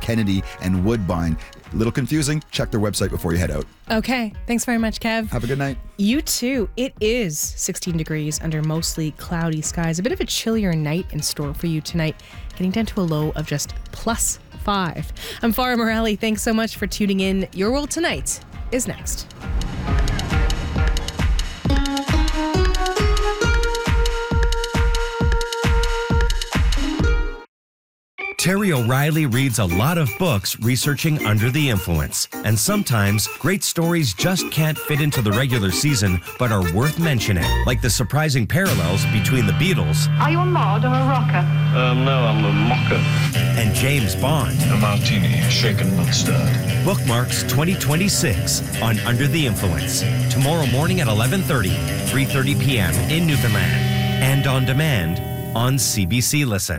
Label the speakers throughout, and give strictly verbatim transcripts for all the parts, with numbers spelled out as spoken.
Speaker 1: Kennedy, and Woodbine. A little confusing. Check their website before you head out.
Speaker 2: Okay. Thanks very much, Kev.
Speaker 1: Have a good night.
Speaker 2: You too. It is sixteen degrees under mostly cloudy skies. A bit of a chillier night in store for you tonight, getting down to a low of just plus five. I'm Farah Morelli. Thanks so much for tuning in. Your World Tonight is next.
Speaker 3: Terry O'Reilly reads a lot of books researching Under the Influence. And sometimes, great stories just can't fit into the regular season, but are worth mentioning. Like the surprising parallels between the Beatles.
Speaker 4: Are you a mod or a rocker?
Speaker 5: Um, no, I'm a mocker.
Speaker 3: And James Bond.
Speaker 5: A martini, shaken not stirred.
Speaker 3: Bookmarks twenty twenty-six on Under the Influence. Tomorrow morning at eleven thirty, three thirty p.m. in Newfoundland. And on demand on C B C Listen.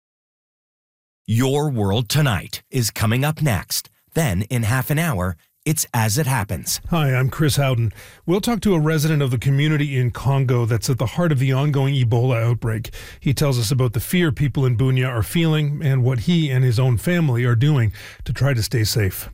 Speaker 3: Your World Tonight is coming up next. Then, in half an hour, it's As It Happens.
Speaker 6: Hi, I'm Chris Howden. We'll talk to a resident of the community in Congo that's at the heart of the ongoing Ebola outbreak. He tells us about the fear people in Bunia are feeling and what he and his own family are doing to try to stay safe.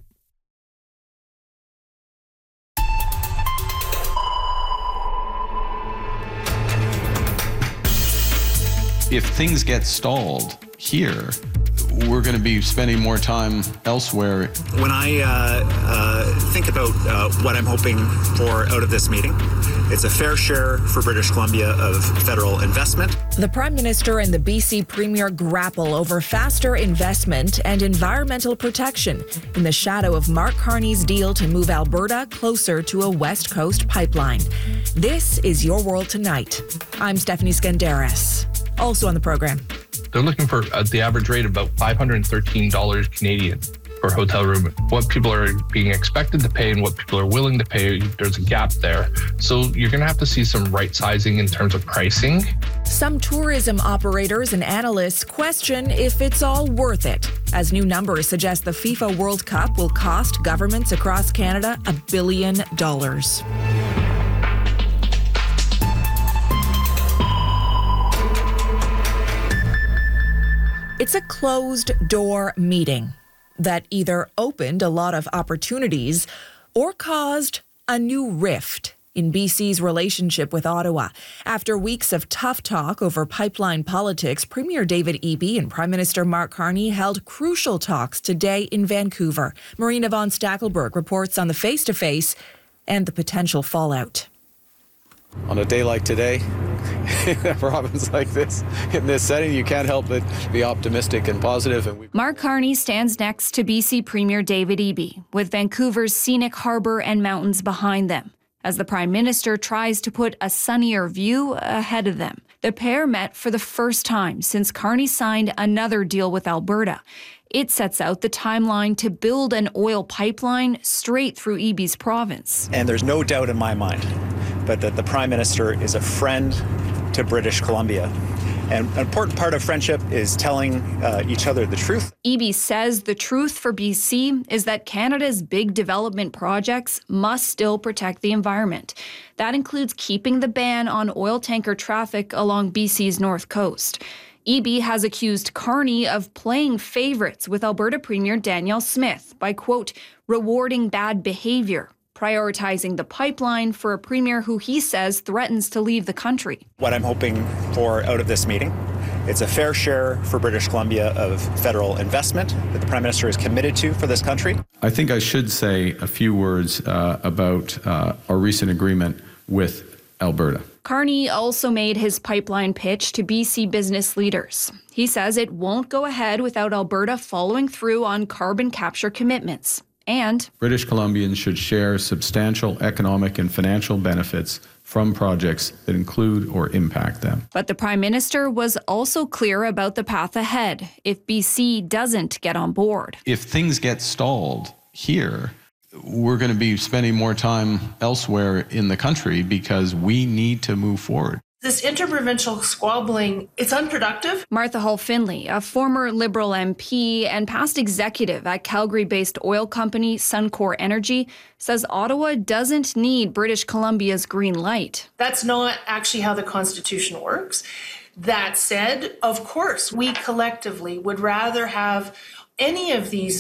Speaker 7: If things get stalled here, we're going to be spending more time elsewhere.
Speaker 8: When I uh, uh, think about uh, what I'm hoping for out of this meeting, it's a fair share for British Columbia of federal investment.
Speaker 9: The Prime Minister and the B C Premier grapple over faster investment and environmental protection in the shadow of Mark Carney's deal to move Alberta closer to a West Coast pipeline. This is Your World Tonight. I'm Stephanie Skandaris. Also on the program.
Speaker 10: They're looking for uh, the average rate of about five hundred thirteen dollars Canadian for a hotel room. What people are being expected to pay and what people are willing to pay, there's a gap there. So you're going to have to see some right sizing in terms of pricing.
Speaker 9: Some tourism operators and analysts question if it's all worth it, as new numbers suggest the FIFA World Cup will cost governments across Canada a billion dollars. It's a closed-door meeting that either opened a lot of opportunities or caused a new rift in B C's relationship with Ottawa. After weeks of tough talk over pipeline politics, Premier David Eby and Prime Minister Mark Carney held crucial talks today in Vancouver. Marina von Stackelberg reports on the face-to-face and the potential fallout.
Speaker 11: On a day like today, in a province like this, in this setting, you can't help but be optimistic and positive. And we-
Speaker 12: Mark Carney stands next to B C Premier David Eby, with Vancouver's scenic harbour and mountains behind them, as the Prime Minister tries to put a sunnier view ahead of them. The pair met for the first time since Carney signed another deal with Alberta. It sets out the timeline to build an oil pipeline straight through Eby's province.
Speaker 8: And there's no doubt in my mind but that the Prime Minister is a friend to British Columbia. And an important part of friendship is telling uh, each other the truth.
Speaker 12: Eby says the truth for B C is that Canada's big development projects must still protect the environment. That includes keeping the ban on oil tanker traffic along B C's north coast. Eby has accused Carney of playing favorites with Alberta Premier Danielle Smith by, quote, rewarding bad behavior, prioritizing the pipeline for a premier who he says threatens to leave the country.
Speaker 8: What I'm hoping for out of this meeting, it's a fair share for British Columbia of federal investment that the Prime Minister is committed to for this country.
Speaker 13: I think I should say a few words uh, about uh, our recent agreement with Alberta.
Speaker 12: Carney also made his pipeline pitch to B C business leaders. He says it won't go ahead without Alberta following through on carbon capture commitments. And
Speaker 13: British Columbians should share substantial economic and financial benefits from projects that include or impact them.
Speaker 12: But the Prime Minister was also clear about the path ahead if B C doesn't get on board.
Speaker 7: If things get stalled here, we're going to be spending more time elsewhere in the country because we need to move forward.
Speaker 14: This interprovincial squabbling, it's unproductive.
Speaker 12: Martha Hall Finley, a former Liberal M P and past executive at Calgary-based oil company Suncor Energy, says Ottawa doesn't need British Columbia's green light.
Speaker 14: That's not actually how the Constitution works. That said, of course, we collectively would rather have any of these